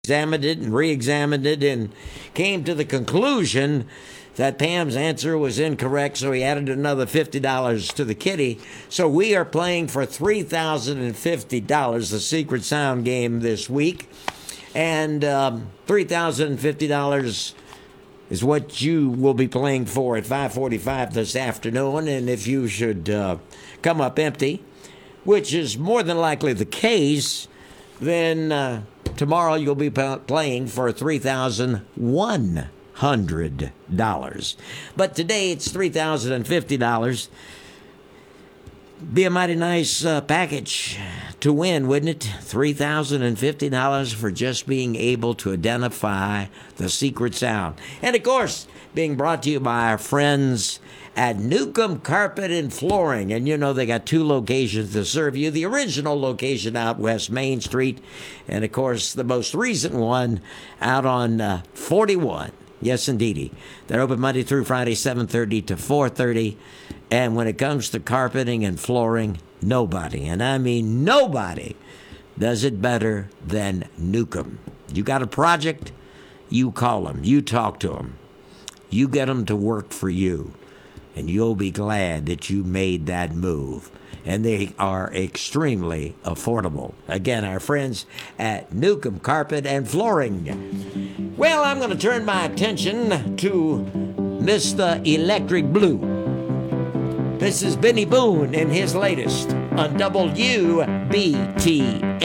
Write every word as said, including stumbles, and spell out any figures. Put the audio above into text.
examined it and re-examined it and came to the conclusion that Pam's answer was incorrect, so he added another fifty dollars to the kitty. So we are playing for three thousand fifty dollars, the Secret Sound game this week. And um, three thousand fifty dollars is what you will be playing for at five forty-five this afternoon. And if you should uh, come up empty, which is more than likely the case, then uh, tomorrow you'll be p- playing for three thousand one hundred dollars. But today it's three thousand fifty dollars. Be a mighty nice uh, package to win, wouldn't it? three thousand fifty dollars for just being able to identify the secret sound. And of course, being brought to you by our friends at Newcomb Carpet and Flooring. And you know they got two locations to serve you. The original location out West Main Street. And of course, the most recent one out on uh, forty-one. Yes, indeedy. They're open Monday through Friday, seven thirty to four thirty. And when it comes to carpeting and flooring, nobody, and I mean nobody, does it better than Newcomb. You got a project, you call them, you talk to them, you get them to work for you, and you'll be glad that you made that move. And they are extremely affordable. Again, our friends at Newcomb Carpet and Flooring. Well, I'm going to turn my attention to Mister Electric Blue. This is Benny Boone in his latest on W B T